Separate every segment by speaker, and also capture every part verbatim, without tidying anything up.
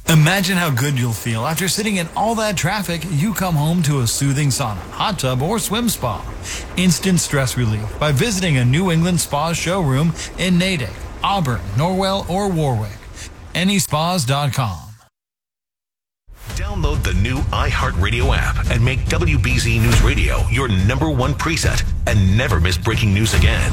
Speaker 1: Imagine how good you'll feel after sitting in all that traffic. You come home to a soothing sauna, hot tub, or swim spa. Instant stress relief by visiting a New England Spa showroom in Natick, Auburn, Norwell, or Warwick. any spas dot com.
Speaker 2: Download the new iHeartRadio app and make W B Z News Radio your number one preset and never miss breaking news again.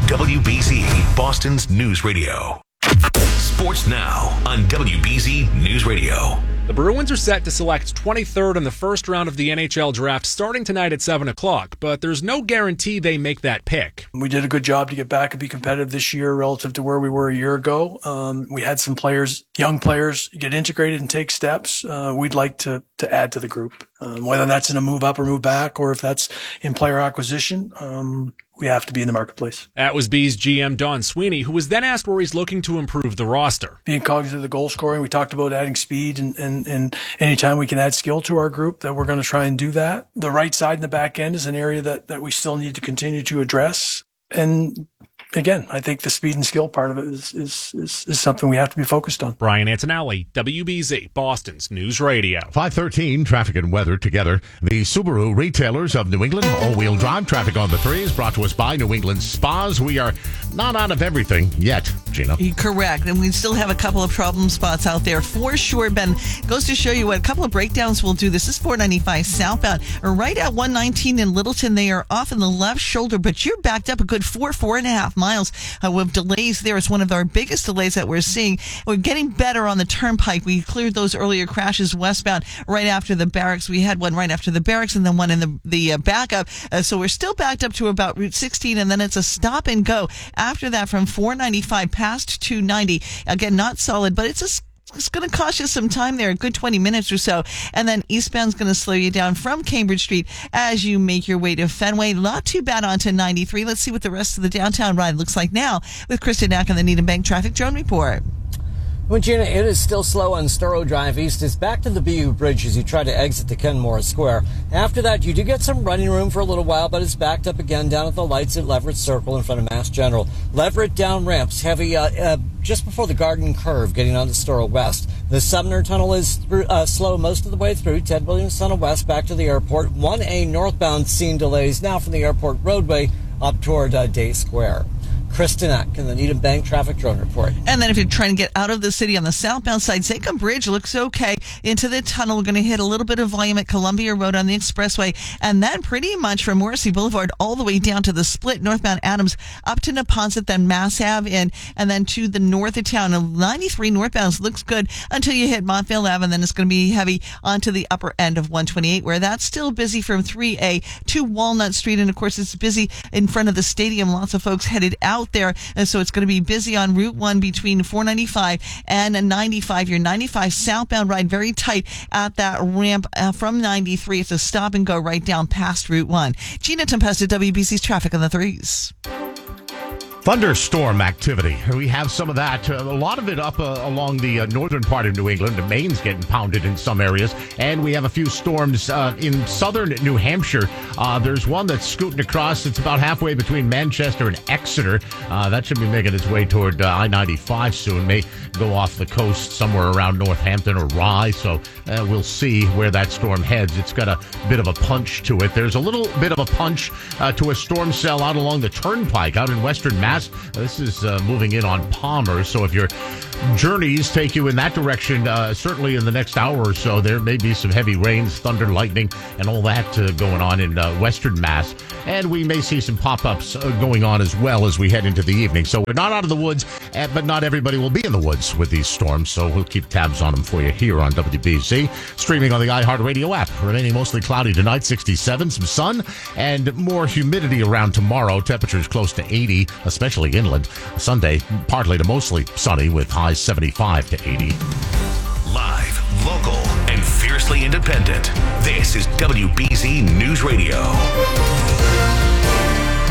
Speaker 2: W B Z, Boston's news radio. Sports now on W B Z News Radio.
Speaker 3: The Bruins are set to select twenty-third in the first round of the N H L draft starting tonight at seven o'clock, but there's no guarantee they make that pick.
Speaker 4: We did a good job to get back and be competitive this year relative to where we were a year ago. Um, we had some players, young players, get integrated and take steps. Uh, we'd like to to add to the group, um, whether that's in a move up or move back, or if that's in player acquisition. Um, we have to be in the marketplace.
Speaker 3: That was B's G M Don Sweeney, who was then asked where he's looking to improve the roster.
Speaker 4: Being cognizant of the goal scoring, we talked about adding speed, and, and, and anytime we can add skill to our group, that we're going to try and do that. The right side and the back end is an area that, that we still need to continue to address. And again, I think the speed and skill part of it is, is, is, is something we have to be focused on.
Speaker 3: Brian Antonelli, W B Z, Boston's News Radio.
Speaker 5: five thirteen, traffic and weather together. The Subaru retailers of New England, all-wheel drive traffic on the threes, brought to us by New England Spas. We are not out of everything yet, Gina.
Speaker 6: Correct. And we still have a couple of problem spots out there for sure, Ben. Goes to show you what a couple of breakdowns will do. This is four ninety-five southbound. Right at one nineteen in Littleton, they are off in the left shoulder, but you're backed up a good four, four and a half miles uh, with delays there. It's one of our biggest delays that we're seeing. We're getting better on the turnpike. We cleared those earlier crashes westbound right after the barracks. We had one right after the barracks and then one in the, the uh, backup. Uh, so we're still backed up to about Route sixteen, and then it's a stop and go after that from four ninety-five past two ninety. Again, not solid, but it's a It's going to cost you some time there, a good twenty minutes or so. And then eastbound's going to slow you down from Cambridge Street as you make your way to Fenway. Not too bad onto ninety-three. Let's see what the rest of the downtown ride looks like now with Kristen Knack on the Needham Bank Traffic Drone Report.
Speaker 7: Well, Gina, it is still slow on Storrow Drive East. It's back to the B U Bridge as you try to exit the Kenmore Square. After that, you do get some running room for a little while, but it's backed up again down at the lights at Leverett Circle in front of Mass General. Leverett down ramps, heavy uh, uh, just before the Garden Curve, getting onto Storrow West. The Sumner Tunnel is through, uh, slow most of the way through. Ted Williams Tunnel West back to the airport. one A northbound seeing delays now from the airport roadway up toward uh, Day Square. Kristen Eck in the Needham Bank Traffic Drone Report.
Speaker 6: And then if you're trying to get out of the city on the southbound side, Zachem Bridge looks okay. Into the tunnel, we're going to hit a little bit of volume at Columbia Road on the expressway. And then pretty much from Morrissey Boulevard all the way down to the split northbound Adams up to Neponset, then Mass Ave in, and then to the north of town. And ninety-three northbound looks good until you hit Montvale Ave, and then it's going to be heavy onto the upper end of one twenty-eight, where that's still busy from three A to Walnut Street. And of course, it's busy in front of the stadium. Lots of folks headed out there, and so it's going to be busy on Route one between four ninety-five and ninety-five. Your ninety-five southbound ride very tight at that ramp uh, from ninety-three. It's a stop and go right down past Route one. Gina Tempesta, W B C's Traffic on the Threes.
Speaker 5: Thunderstorm activity. We have some of that. Uh, a lot of it up uh, along the uh, northern part of New England. The Maine's getting pounded in some areas. And we have a few storms uh, in southern New Hampshire. Uh, there's one that's scooting across. It's about halfway between Manchester and Exeter. Uh, that should be making its way toward uh, I ninety-five soon. May go off the coast somewhere around Northampton or Rye. So uh, we'll see where that storm heads. It's got a bit of a punch to it. There's a little bit of a punch uh, to a storm cell out along the turnpike out in western Mass. This is uh, moving in on Palmer, so if your journeys take you in that direction, uh, certainly in the next hour or so, there may be some heavy rains, thunder, lightning, and all that uh, going on in uh, western Mass. And we may see some pop-ups uh, going on as well as we head into the evening. So we're not out of the woods, uh, but not everybody will be in the woods with these storms, so we'll keep tabs on them for you here on W B Z. Streaming on the iHeartRadio app. Remaining mostly cloudy tonight, sixty-seven, some sun, and more humidity around tomorrow. Temperatures close to eighty, especially inland. Sunday, partly to mostly sunny with highs seventy-five to eighty.
Speaker 2: Live, local, and fiercely independent. This is W B Z News Radio.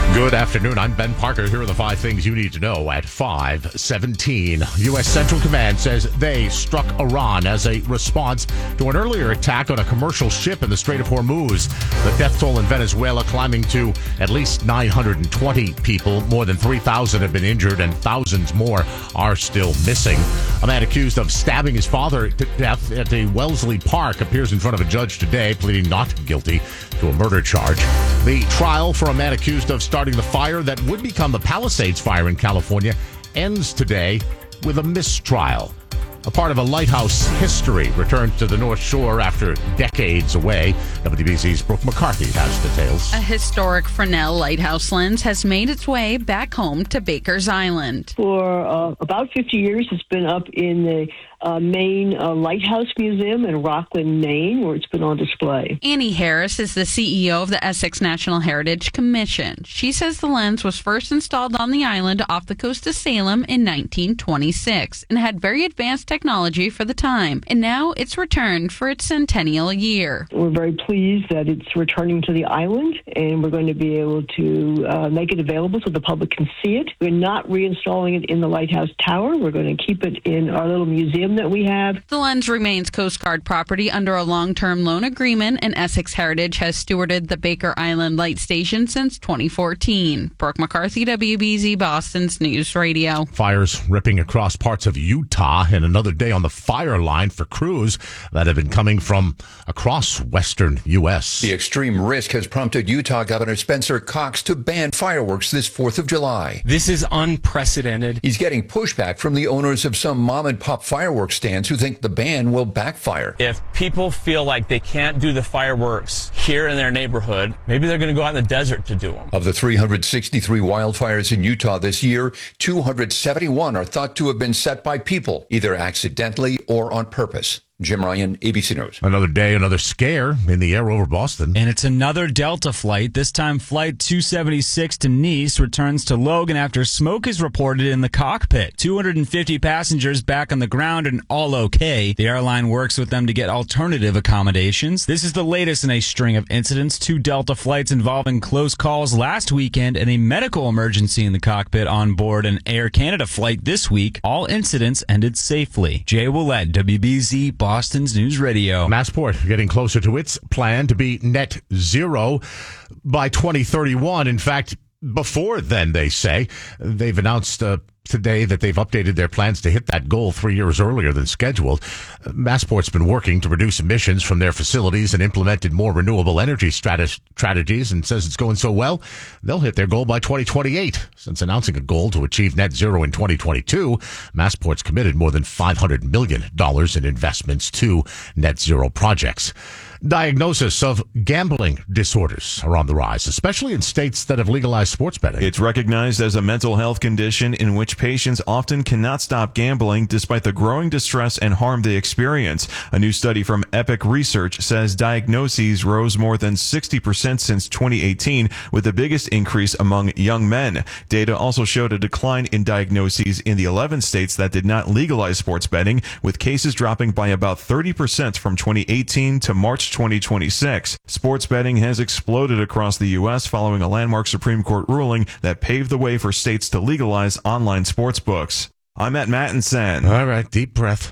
Speaker 5: Good afternoon. I'm Ben Parker. Here are the five things you need to know at five seventeen. U S. Central Command says they struck Iran as a response to an earlier attack on a commercial ship in the Strait of Hormuz. The death toll in Venezuela climbing to at least nine hundred twenty people. More than three thousand have been injured and thousands more are still missing. A man accused of stabbing his father to death at a Wellesley Park appears in front of a judge today, pleading not guilty to a murder charge. The trial for a man accused of starting the fire that would become the Palisades fire in California ends today with a mistrial. A part of a lighthouse history returns to the North Shore after decades away. W B C's Brooke McCarthy has details.
Speaker 8: A historic Fresnel lighthouse lens has made its way back home to Baker's Island.
Speaker 9: For uh, about fifty years, it's been up in the uh, Maine uh, Lighthouse Museum in Rockland, Maine, where it's been on display.
Speaker 8: Annie Harris is the C E O of the Essex National Heritage Commission. She says the lens was first installed on the island off the coast of Salem in nineteen twenty-six and had very advanced technology for the time. And now it's returned for its centennial year.
Speaker 9: We're very pleased that it's returning to the island, and we're going to be able to uh, make it available so the public can see it. We're not reinstalling it in the Lighthouse Tower. We're going to keep it in our little museum that we have.
Speaker 8: The lens remains Coast Guard property under a long-term loan agreement, and Essex Heritage has stewarded the Baker Island Light Station since twenty fourteen. Brooke McCarthy, W B Z Boston's News Radio.
Speaker 5: Fires ripping across parts of Utah, and another day on the fire line for crews that have been coming from across western U S.
Speaker 10: The extreme risk has prompted Utah Governor Spencer Cox to ban fireworks this fourth of July.
Speaker 11: This is unprecedented.
Speaker 10: He's getting pushback from the owners of some mom and pop fireworks stands who think the ban will backfire.
Speaker 11: If people feel like they can't do the fireworks here in their neighborhood, maybe they're going to go out in the desert to do them.
Speaker 10: Of the three hundred sixty-three wildfires in Utah this year, two hundred seventy-one are thought to have been set by people, either accidentally or on purpose. Jim Ryan, A B C News.
Speaker 5: Another day, another scare in the air over Boston.
Speaker 12: And it's another Delta flight. This time, Flight two seventy-six to Nice returns to Logan after smoke is reported in the cockpit. two hundred fifty passengers back on the ground and all okay. The airline works with them to get alternative accommodations. This is the latest in a string of incidents. Two Delta flights involving close calls last weekend and a medical emergency in the cockpit on board an Air Canada flight this week. All incidents ended safely. Jay Willett, W B Z, Boston's News Radio.
Speaker 5: Massport getting closer to its plan to be net zero by twenty thirty-one. In fact, before then, they say. They've announced uh, today that they've updated their plans to hit that goal three years earlier than scheduled. Massport's been working to reduce emissions from their facilities and implemented more renewable energy strat- strategies and says it's going so well, they'll hit their goal by twenty twenty-eight. Since announcing a goal to achieve net zero in twenty twenty-two, Massport's committed more than five hundred million dollars in investments to net zero projects. Diagnosis of gambling disorders are on the rise, especially in states that have legalized sports betting.
Speaker 13: It's recognized as a mental health condition in which patients often cannot stop gambling despite the growing distress and harm they experience. A new study from Epic Research says diagnoses rose more than sixty percent since twenty eighteen, with the biggest increase among young men. Data also showed a decline in diagnoses in the eleven states that did not legalize sports betting, with cases dropping by about thirty percent from twenty eighteen to March twenty twenty-six. Sports betting has exploded across the U S following a landmark Supreme Court ruling that paved the way for states to legalize online sports books. I'm at Mattinson.
Speaker 5: All right, deep breath.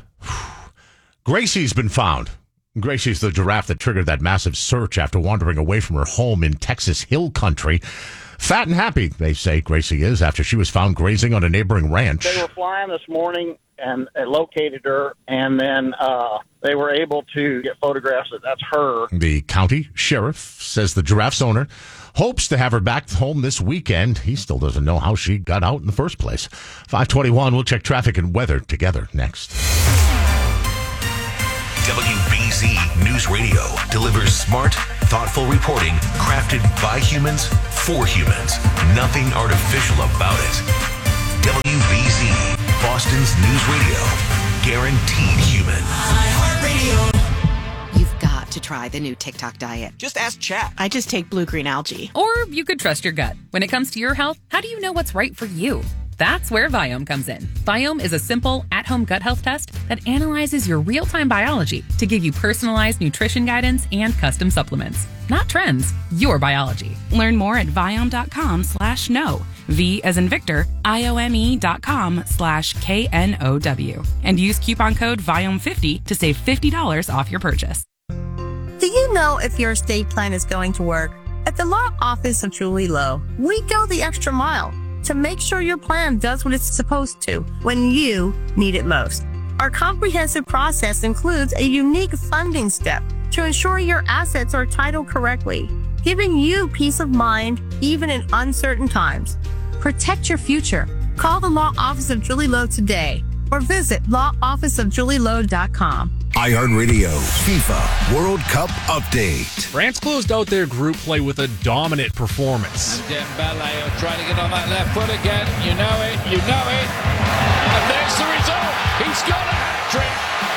Speaker 5: Gracie's been found. Gracie's the giraffe that triggered that massive search after wandering away from her home in Texas Hill Country. Fat and happy, they say Gracie is, after she was found grazing on a neighboring ranch.
Speaker 14: They were flying this morning and it located her, and then uh, they were able to get photographs that that's her.
Speaker 5: The county sheriff says the giraffe's owner hopes to have her back home this weekend. He still doesn't know how she got out in the first place. five twenty-one, we'll check traffic and weather together next.
Speaker 2: W B Z News Radio delivers smart, thoughtful reporting crafted by humans for humans. Nothing artificial about it. W B Z, Boston's News Radio. Guaranteed human.
Speaker 15: You've got to try the new TikTok diet.
Speaker 16: Just ask Chat.
Speaker 17: I just take blue-green algae.
Speaker 18: Or you could trust your gut. When it comes to your health, how do you know what's right for you?
Speaker 16: That's where Viome comes in. Viome is a simple, at-home gut health test that analyzes your real-time biology to give you personalized nutrition guidance and custom supplements. Not trends, your biology.
Speaker 17: Learn more at Viome.com slash no. V as in Victor, I-O-M-E dot com slash K N O W. And use coupon code Viome fifty to save fifty dollars off your purchase.
Speaker 18: Do you know if your estate plan is going to work? At the law office of Julie Lowe, we go the extra mile to make sure your plan does what it's supposed to when you need it most. Our comprehensive process includes a unique funding step to ensure your assets are titled correctly, giving you peace of mind even in uncertain times. Protect your future. Call the Law Office of Julie Lowe today or visit law office of julie lowe dot com.
Speaker 19: iHeartRadio FIFA World Cup update.
Speaker 3: France closed out their group play with a dominant performance.
Speaker 20: And Dembele will try to get on that left foot again. You know it, you know it. And there's the result. He's got a hat-trick.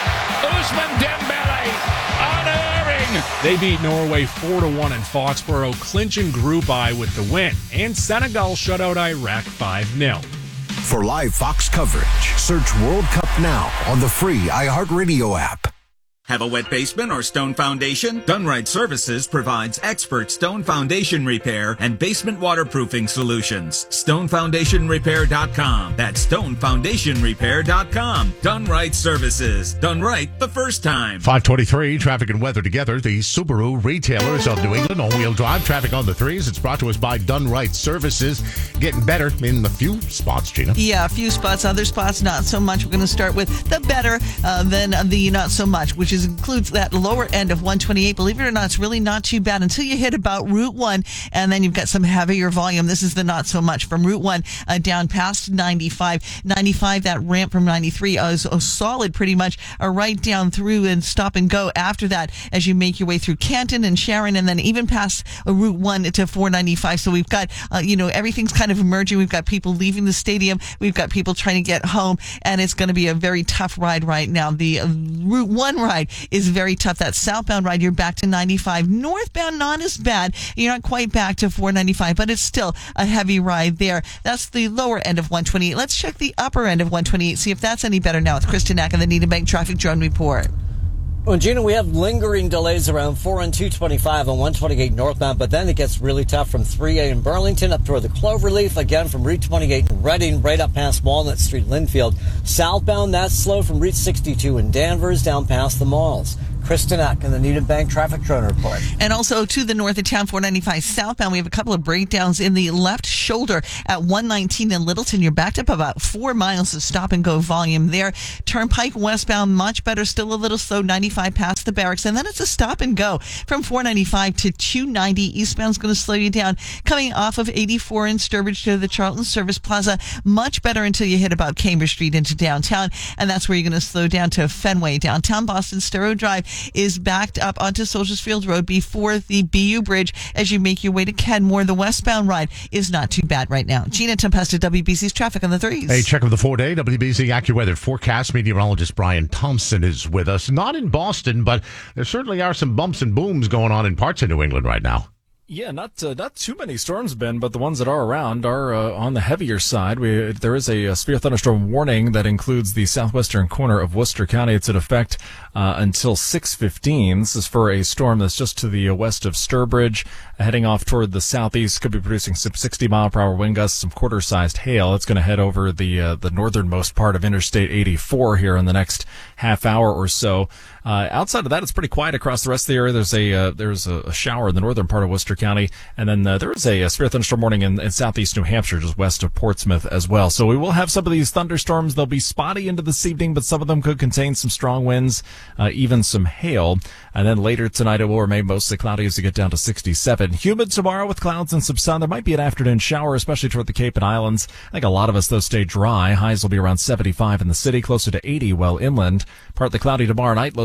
Speaker 20: Ousmane Dembele, unerring.
Speaker 3: They beat Norway four to one in Foxborough, clinching Group I with the win. And Senegal shut out Iraq five nil.
Speaker 19: For live Fox coverage, search World Cup now on the free iHeartRadio app.
Speaker 21: Have a wet basement or stone foundation? Done Right Services provides expert stone foundation repair and basement waterproofing solutions. stone foundation repair dot com. That's stone foundation repair dot com. Done Right Services. Done right the first time.
Speaker 5: five twenty-three, traffic and weather together. The Subaru retailers of New England, all-wheel drive, traffic on the threes. It's brought to us by Done Right Services. Getting better in the few spots, Gina.
Speaker 6: Yeah, a few spots. Other spots, not so much. We're going to start with the better uh, than the not so much, which is includes that lower end of one twenty-eight. Believe it or not, it's really not too bad until you hit about Route one, and then you've got some heavier volume. This is the not so much from Route one uh, down past ninety-five. ninety-five, that ramp from ninety-three uh, is uh, solid pretty much uh, right down through and stop and go after that as you make your way through Canton and Sharon, and then even past uh, Route one to four ninety-five. So we've got, uh, you know, everything's kind of emerging. We've got people leaving the stadium. We've got people trying to get home, and it's going to be a very tough ride right now. The uh, Route one ride is very tough. That southbound ride, you're back to ninety-five. Northbound, not as bad. You're not quite back to four ninety-five, but it's still a heavy ride there. That's the lower end of one twenty-eight. Let's check the upper end of one twenty-eight, see if that's any better now with Kristen Nack and the Needham Bank Traffic Drone Report.
Speaker 7: Well, Gina, we have lingering delays around four and two twenty-five on one twenty-eight northbound, but then it gets really tough from three A in Burlington up toward the Cloverleaf, again from Route twenty-eight in Reading, right up past Walnut Street, Linfield. Southbound, that's slow from Route sixty-two in Danvers down past the malls. Kristen Eck in the Needham Bank Traffic Drone Report.
Speaker 6: And also to the north of town, four ninety-five southbound, we have a couple of breakdowns in the left shoulder at one nineteen in Littleton. You're backed up about four miles of stop and go volume there. Turnpike westbound, much better, still a little slow, ninety-five past the barracks. And then it's a stop and go from four ninety-five to two ninety. Eastbound's going to slow you down. Coming off of eighty-four in Sturbridge to the Charlton Service Plaza, much better until you hit about Cambridge Street into downtown. And that's where you're going to slow down to Fenway. Downtown Boston, Sparrow Drive is backed up onto Soldiers Field Road before the B U Bridge as you make your way to Kenmore. The westbound ride is not too bad right now. Gina Tempesta, W B C's traffic on the threes.
Speaker 5: A check of the four-day W B C AccuWeather forecast. Meteorologist Brian Thompson is with us. Not in Boston, but there certainly are some bumps and booms going on in parts of New England right now.
Speaker 22: Yeah, not uh, not too many storms, Ben, but the ones that are around are uh, on the heavier side. We, there is a, a severe thunderstorm warning that includes the southwestern corner of Worcester County. It's in effect uh, until six fifteen. This is for a storm that's just to the west of Sturbridge, uh, heading off toward the southeast. Could be producing some sixty mile per hour wind gusts, some quarter-sized hail. It's going to head over the uh, the northernmost part of Interstate eighty-four here in the next half hour or so. Uh, outside of that, it's pretty quiet across the rest of the area. There's a uh, there's a, a shower in the northern part of Worcester County, and then uh, there is a, a severe thunderstorm warning in, in southeast New Hampshire, just west of Portsmouth as well. So we will have some of these thunderstorms. They'll be spotty into this evening, but some of them could contain some strong winds, uh, even some hail. And then later tonight, it will remain mostly cloudy as you get down to sixty-seven. Humid tomorrow with clouds and some sun. There might be an afternoon shower, especially toward the Cape and Islands. I think a lot of us, though, stay dry. Highs will be around seventy-five in the city, closer to eighty well inland. Partly cloudy tomorrow night, low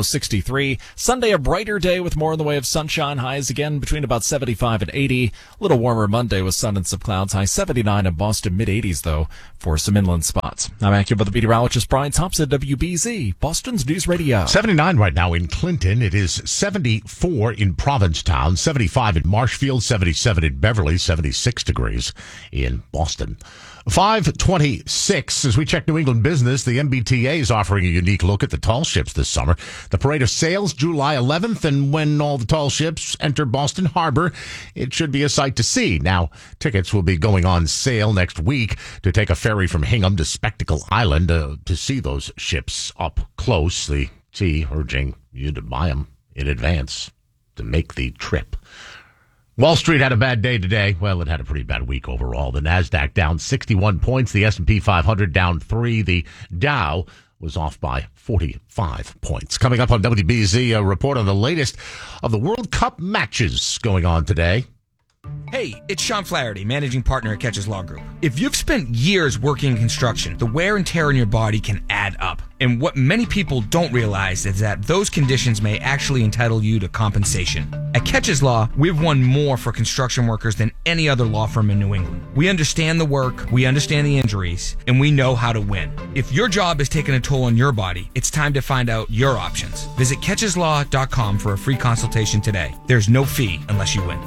Speaker 22: sixty-three. Sunday, a brighter day with more in the way of sunshine. Highs again between about seventy-five and eighty. A little warmer Monday with sun and some clouds. High seventy-nine in Boston, mid-eighties, though, for some inland spots. I'm accurate by the meteorologist Brian Thompson, W B Z, Boston's News Radio.
Speaker 5: seventy-nine right now in Clinton. It is seventy-four in Provincetown, seventy-five in Marshfield, seventy-seven in Beverly, seventy-six degrees in Boston. five twenty-six, as we check New England business, the M B T A is offering a unique look at the tall ships this summer. The Parade of Sails, July eleventh, and when all the tall ships enter Boston Harbor, it should be a sight to see. Now, tickets will be going on sale next week to take a ferry from Hingham to Spectacle Island uh, to see those ships up close. The T urging you to buy them in advance to make the trip. Wall Street had a bad day today. Well, it had a pretty bad week overall. The NASDAQ down sixty-one points. The S and P five hundred down three. The Dow was off by forty-five points. Coming up on W B Z, a report on the latest of the World Cup matches going on today.
Speaker 1: Hey, it's Sean Flaherty, managing partner at Catches Law Group. If you've spent years working in construction, the wear and tear on your body can add up. And what many people don't realize is that those conditions may actually entitle you to compensation. At Catches Law, we've won more for construction workers than any other law firm in New England. We understand the work, we understand the injuries, and we know how to win. If your job is taking a toll on your body, it's time to find out your options. Visit catches law dot com for a free consultation today. There's no fee unless you win.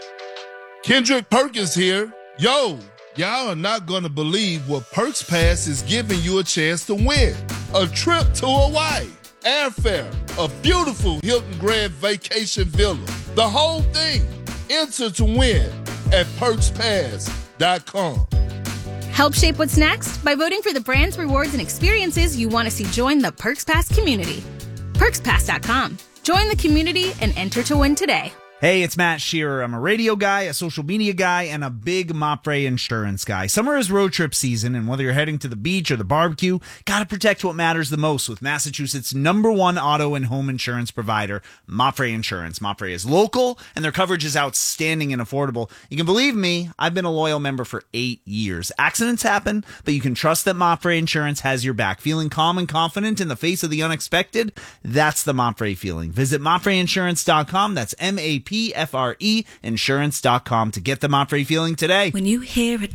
Speaker 4: Kendrick Perkins here. Yo, y'all are not going to believe what Perks Pass is giving you a chance to win. A trip to Hawaii, airfare, a beautiful Hilton Grand Vacation Villa. The whole thing. Enter to win at perks pass dot com.
Speaker 23: Help shape what's next by voting for the brands, rewards, and experiences you want to see join the Perks Pass community. perks pass dot com. Join the community and enter to win today.
Speaker 24: Hey, it's Matt Shearer. I'm a radio guy, a social media guy, and a big Mopre insurance guy. Summer is road trip season, and whether you're heading to the beach or the barbecue, gotta protect what matters the most with Massachusetts' number one auto and home insurance provider, Mopre Insurance. Mopre is local, and their coverage is outstanding and affordable. You can believe me, I've been a loyal member for eight years. Accidents happen, but you can trust that Mopre Insurance has your back. Feeling calm and confident in the face of the unexpected? That's the Mopre feeling. Visit mopre insurance dot com. That's M A P F R E insurance dot com to get the Mopre feeling today.
Speaker 25: When you hear it